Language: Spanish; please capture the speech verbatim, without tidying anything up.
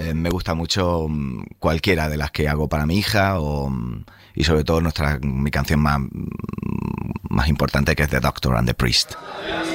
eh, me gusta mucho mm, cualquiera de las que hago para mi hija o, mm, y sobre todo nuestra mi canción más, mm, más importante, que es The Doctor and the Priest.